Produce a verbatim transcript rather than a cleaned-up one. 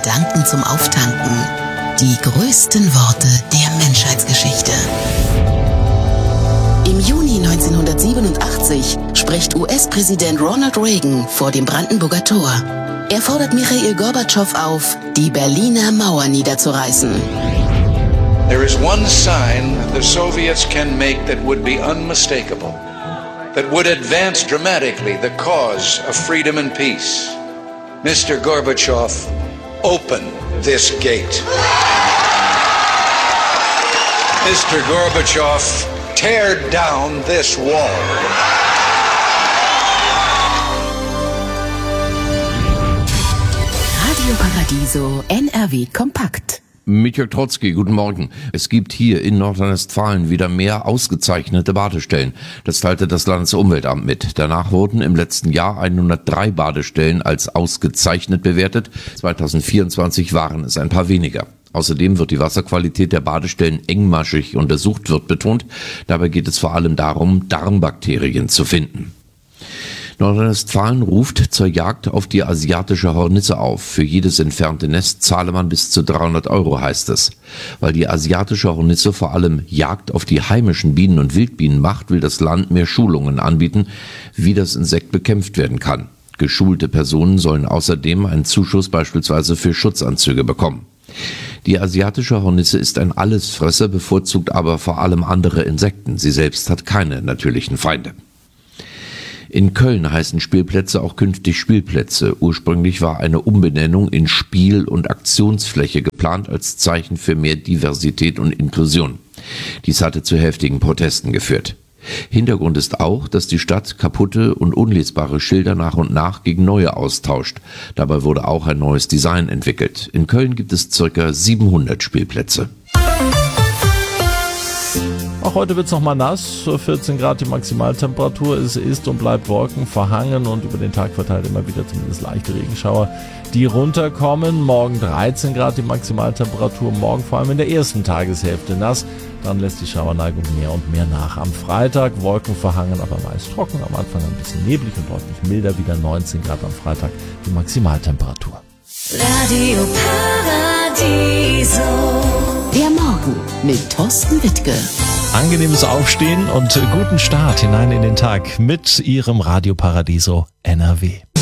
Gedanken zum Auftanken. Die größten Worte der Menschheitsgeschichte. Im Juni neunzehnhundertsiebenundachtzig spricht U S-Präsident Ronald Reagan vor dem Brandenburger Tor. Er fordert Michail Gorbatschow auf, die Berliner Mauer niederzureißen. There is one sign the Soviets can make that would be unmistakable, that would advance dramatically the cause of freedom and peace. Mister Gorbachev, open this gate. Mister Gorbachev, tear down this wall. Radio Paradiso N R W Kompakt. Mit Jörg Trotzki, guten Morgen. Es gibt hier in Nordrhein-Westfalen wieder mehr ausgezeichnete Badestellen. Das teilte das Landesumweltamt mit. Danach wurden im letzten Jahr hundertdrei Badestellen als ausgezeichnet bewertet. zweitausendvierundzwanzig waren es ein paar weniger. Außerdem wird die Wasserqualität der Badestellen engmaschig untersucht, wird betont. Dabei geht es vor allem darum, Darmbakterien zu finden. Nordrhein-Westfalen ruft zur Jagd auf die asiatische Hornisse auf. Für jedes entfernte Nest zahle man bis zu dreihundert Euro, heißt es. Weil die asiatische Hornisse vor allem Jagd auf die heimischen Bienen und Wildbienen macht, will das Land mehr Schulungen anbieten, wie das Insekt bekämpft werden kann. Geschulte Personen sollen außerdem einen Zuschuss beispielsweise für Schutzanzüge bekommen. Die asiatische Hornisse ist ein Allesfresser, bevorzugt aber vor allem andere Insekten. Sie selbst hat keine natürlichen Feinde. In Köln heißen Spielplätze auch künftig Spielplätze. Ursprünglich war eine Umbenennung in Spiel- und Aktionsfläche geplant als Zeichen für mehr Diversität und Inklusion. Dies hatte zu heftigen Protesten geführt. Hintergrund ist auch, dass die Stadt kaputte und unlesbare Schilder nach und nach gegen neue austauscht. Dabei wurde auch ein neues Design entwickelt. In Köln gibt es ca. siebenhundert Spielplätze. Auch heute wird es nochmal nass, vierzehn Grad die Maximaltemperatur. Es ist und bleibt wolkenverhangen und über den Tag verteilt immer wieder zumindest leichte Regenschauer, die runterkommen. Morgen dreizehn Grad die Maximaltemperatur, morgen vor allem in der ersten Tageshälfte nass. Dann lässt die Schauerneigung mehr und mehr nach. Am Freitag wolkenverhangen, aber meist trocken. Am Anfang ein bisschen neblig und deutlich milder, wieder neunzehn Grad am Freitag die Maximaltemperatur. Radio Paradiso. Der Morgen mit Thorsten Wittke. Angenehmes Aufstehen und guten Start hinein in den Tag mit Ihrem Radio Paradiso N R W.